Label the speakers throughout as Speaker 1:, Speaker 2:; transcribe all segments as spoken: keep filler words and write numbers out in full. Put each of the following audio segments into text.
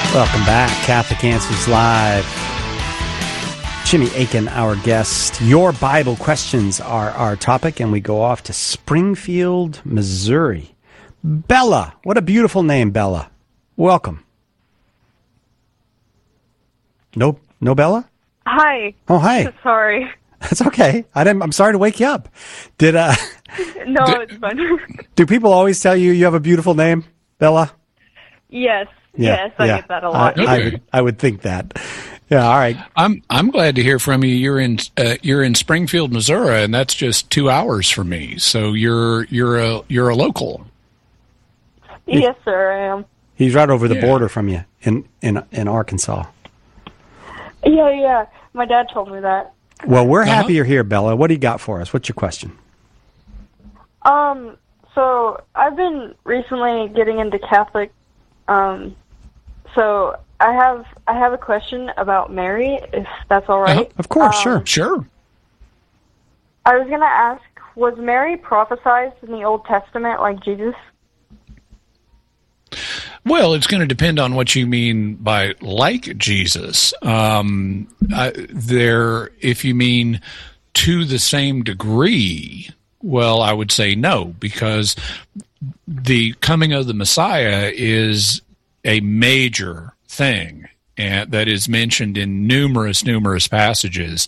Speaker 1: Welcome back, Catholic Answers Live. Jimmy Akin, our guest. Your Bible questions are our topic, and we go off to Springfield, Missouri. Bella, what a beautiful name, Bella. Welcome. No, no Bella?
Speaker 2: Hi.
Speaker 1: Oh, hi.
Speaker 2: Sorry.
Speaker 1: That's okay. I didn't, I'm sorry to wake you up. Did uh?
Speaker 2: No,
Speaker 1: do,
Speaker 2: it's fine.
Speaker 1: Do people always tell you you have a beautiful name, Bella?
Speaker 2: Yes.
Speaker 1: Yeah,
Speaker 2: yes, I
Speaker 1: yeah.
Speaker 2: get that a lot.
Speaker 1: I, I would, I would think that. Yeah. All right.
Speaker 3: I'm I'm glad to hear from you. You're in uh, you're in Springfield, Missouri, and that's just two hours from me. So you're you're a you're a local.
Speaker 2: Yes, sir, I am.
Speaker 1: He's right over the
Speaker 3: Yeah.
Speaker 1: border from you in, in in Arkansas.
Speaker 2: Yeah, yeah. My dad told me that.
Speaker 1: Well, we're
Speaker 3: Uh-huh.
Speaker 1: happy you're here, Bella. What do you got for us? What's your question?
Speaker 2: Um, so I've been recently getting into Catholic. Um, so I have I have a question about Mary, if that's all right.
Speaker 3: Uh-huh.
Speaker 1: Of course,
Speaker 2: Um,
Speaker 1: sure.
Speaker 3: Sure.
Speaker 2: I was gonna ask, was Mary prophesied in the Old Testament like Jesus?
Speaker 3: Well, it's going to depend on what you mean by like Jesus. Um, I, there, if you mean to the same degree, well, I would say no, because the coming of the Messiah is a major thing, and that is mentioned in numerous, numerous passages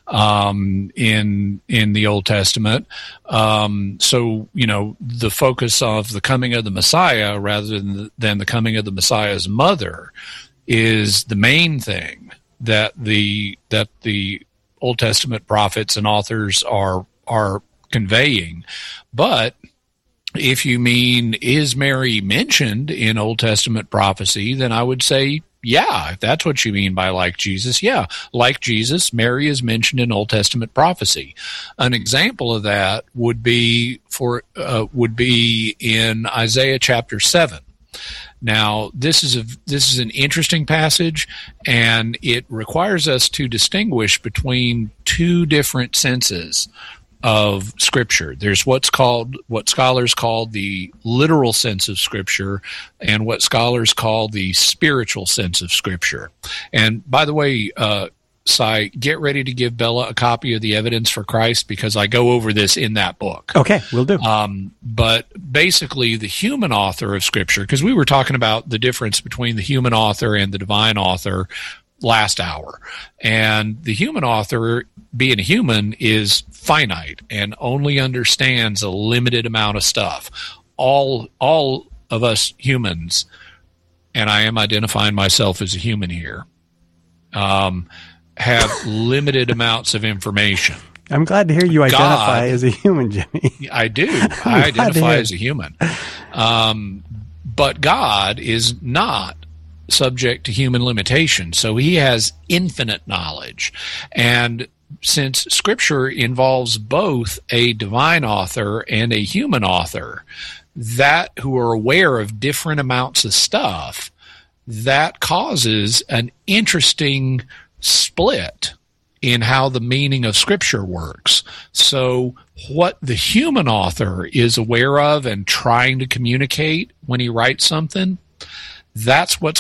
Speaker 3: um, in in the Old Testament. Um, so, you know, the focus of the coming of the Messiah, rather than the, than the coming of the Messiah's mother, is the main thing that the that the Old Testament prophets and authors are are conveying. But if you mean, is Mary mentioned in Old Testament prophecy, then I would say, yeah, if that's what you mean by like Jesus, yeah. Like Jesus, Mary is mentioned in Old Testament prophecy. An example of that would be for uh, would be in Isaiah chapter seven. Now, this is a this is an interesting passage, and it requires us to distinguish between two different senses of Scripture. There's what's called, what scholars call the literal sense of Scripture, and what scholars call the spiritual sense of Scripture. And by the way, uh, Cy, get ready to give Bella a copy of the Evidence for Christ, because I go over this in that book.
Speaker 1: Okay, we'll do.
Speaker 3: Um, but basically, the human author of Scripture, because we were talking about the difference between the human author and the divine author last hour. And the human author, being a human, is finite and only understands a limited amount of stuff. All all of us humans, and I am identifying myself as a human here, um, have limited amounts of information.
Speaker 1: I'm glad to hear you identify
Speaker 3: God,
Speaker 1: as a human, Jimmy.
Speaker 3: I do.
Speaker 1: I'm
Speaker 3: I
Speaker 1: glad to
Speaker 3: identify
Speaker 1: hear.
Speaker 3: as a human. Um, but God is not subject to human limitation, so he has infinite knowledge. And since Scripture involves both a divine author and a human author, that who are aware of different amounts of stuff, that causes an interesting split in how the meaning of Scripture works. So what the human author is aware of and trying to communicate when he writes something, that's what's